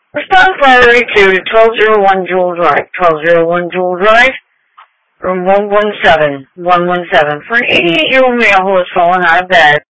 Response battery to 1201 Jewel Drive. 1201 Jewel Drive, room 117. For an 88-year-old male who has fallen out of bed